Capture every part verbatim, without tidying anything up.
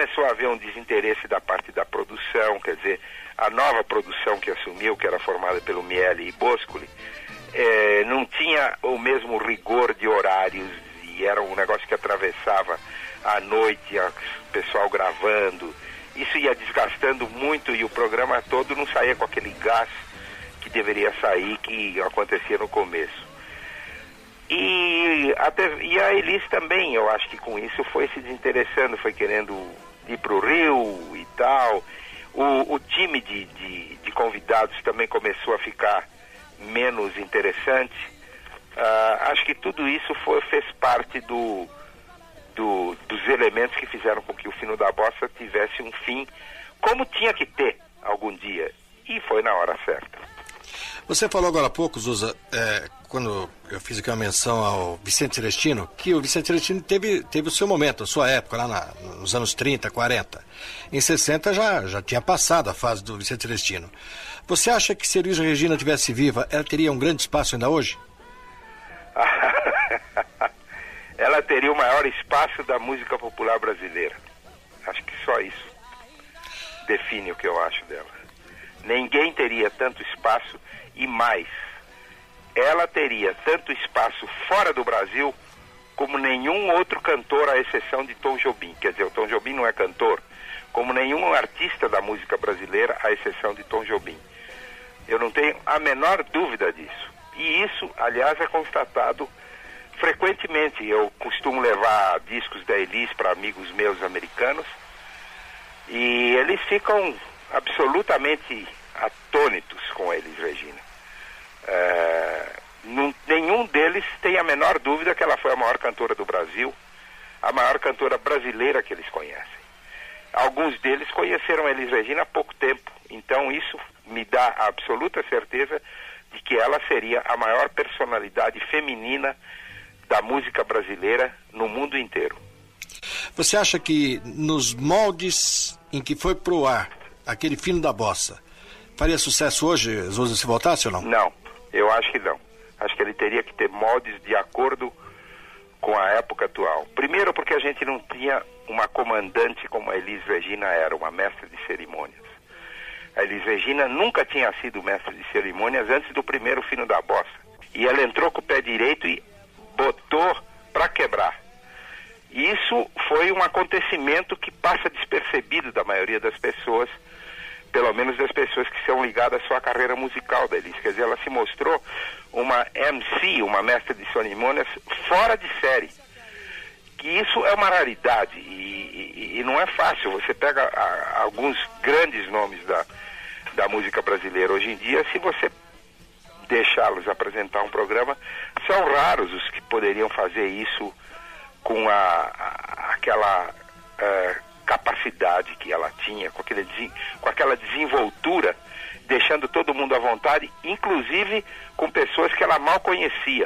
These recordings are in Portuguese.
começou a haver um desinteresse da parte da produção, quer dizer, a nova produção que assumiu, que era formada pelo Miele e Boscoli, é, não tinha o mesmo rigor de horários, e era um negócio que atravessava a noite, o pessoal gravando. Isso ia desgastando muito e o programa todo não saía com aquele gás que deveria sair, que acontecia no começo. E, até, e a Elis também, eu acho que com isso foi se desinteressando, foi querendo ir para o Rio e tal. O, o time de, de, de convidados também começou a ficar menos interessante. Uh, acho que tudo isso foi, fez parte do, do, dos elementos que fizeram com que o Fino da Bossa tivesse um fim, como tinha que ter algum dia. E foi na hora certa. Você falou agora há pouco, Zusa, é, quando eu fiz aqui uma menção ao Vicente Celestino, que o Vicente Celestino teve, teve o seu momento, a sua época, lá na, nos anos trinta, quarenta. Em sessenta já, já tinha passado a fase do Vicente Celestino. Você acha que se Elis Regina tivesse viva, ela teria um grande espaço ainda hoje? Ela teria o maior espaço da música popular brasileira. Acho que só isso define o que eu acho dela. Ninguém teria tanto espaço e mais. Ela teria tanto espaço fora do Brasil como nenhum outro cantor, à exceção de Tom Jobim. Quer dizer, o Tom Jobim não é cantor, como nenhum artista da música brasileira, à exceção de Tom Jobim. Eu não tenho a menor dúvida disso. E isso, aliás, é constatado frequentemente. Eu costumo levar discos da Elis para amigos meus americanos e eles ficam absolutamente atônitos com a Elis Regina. É, não, nenhum deles tem a menor dúvida que ela foi a maior cantora do Brasil, a maior cantora brasileira que eles conhecem. Alguns deles conheceram a Elis Regina há pouco tempo, então isso me dá a absoluta certeza de que ela seria a maior personalidade feminina da música brasileira no mundo inteiro. Você acha que nos moldes em que foi pro ar aquele Fino da Bossa, faria sucesso hoje, Zusa, se voltasse ou não? Não, eu acho que não. Acho que ele teria que ter moldes de acordo com a época atual. Primeiro porque a gente não tinha uma comandante como a Elis Regina era, uma mestra de cerimônias. A Elis Regina nunca tinha sido mestre de cerimônias antes do primeiro Fino da Bossa. E ela entrou com o pé direito e botou para quebrar. E isso foi um acontecimento que passa despercebido da maioria das pessoas, pelo menos das pessoas que são ligadas à sua carreira musical da Elis. Quer dizer, ela se mostrou uma M C, uma mestra de cerimônias, fora de série. Que isso é uma raridade e, e, e não é fácil. Você pega a, alguns grandes nomes da, da música brasileira hoje em dia, se você deixá-los apresentar um programa, são raros os que poderiam fazer isso com a, a, aquela uh, capacidade que ela tinha, com, aquele, com aquela desenvoltura, deixando todo mundo à vontade, inclusive com pessoas que ela mal conhecia.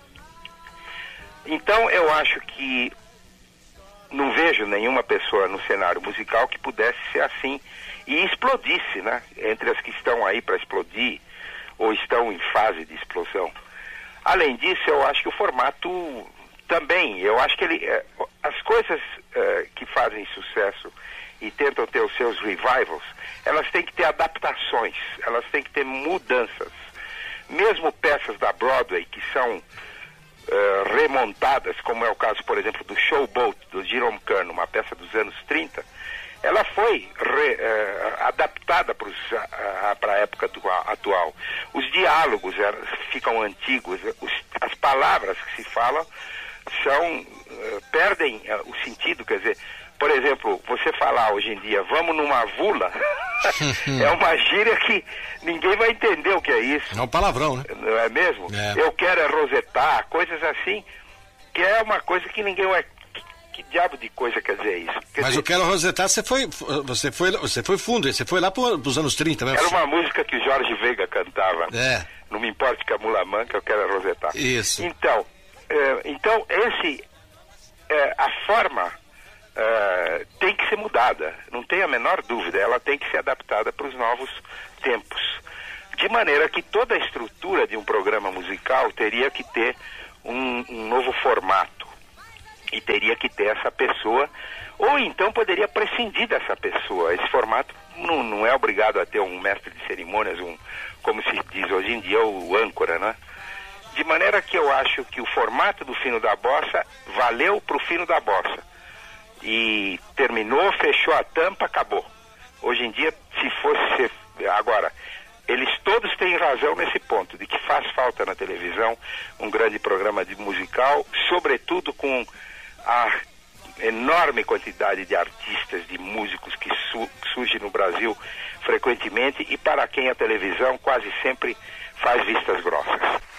Então eu acho que não vejo nenhuma pessoa no cenário musical que pudesse ser assim e explodisse, né? Entre as que estão aí para explodir ou estão em fase de explosão. Além disso, eu acho que o formato também, eu acho que ele, as coisas uh, que fazem sucesso e tentam ter os seus revivals, elas têm que ter adaptações, elas têm que ter mudanças. Mesmo peças da Broadway que são uh, remontadas, como é o caso, por exemplo, do Showboat, do Jerome Kern, uma peça dos anos trinta, ela foi re, uh, adaptada para uh, a época do, uh, atual. Os diálogos uh, ficam antigos, os, as palavras que se falam são, uh, perdem uh, o sentido, quer dizer, por exemplo, você falar hoje em dia, vamos numa vula, é uma gíria que ninguém vai entender o que é isso. É um palavrão, né? Não é mesmo? É. Eu quero é rosetar, coisas assim, que é uma coisa que ninguém vai... Que diabo de coisa quer dizer isso? Quer Mas dizer, eu quero rosetar, você foi, você foi, você foi fundo, você foi lá para os anos trinta mesmo. Era uma música que Jorge Veiga cantava. É. Não me importa que a mula manca, eu quero é rosetar. Isso. Então, é, então esse, é, a forma é, tem que ser mudada, não tem a menor dúvida, ela tem que ser adaptada para os novos tempos. De maneira que toda a estrutura de um programa musical teria que ter um, um novo formato. e teria que ter essa pessoa, ou então poderia prescindir dessa pessoa. Esse formato não, não é obrigado a ter um mestre de cerimônias, um, como se diz hoje em dia, o âncora, né? De maneira que eu acho que o formato do Fino da Bossa valeu para o Fino da Bossa. E terminou, fechou a tampa, acabou. Hoje em dia, se fosse ser... Agora, eles todos têm razão nesse ponto, de que faz falta na televisão um grande programa de musical, sobretudo com a enorme quantidade de artistas, de músicos que su surge no Brasil frequentemente e para quem a televisão quase sempre faz vistas grossas.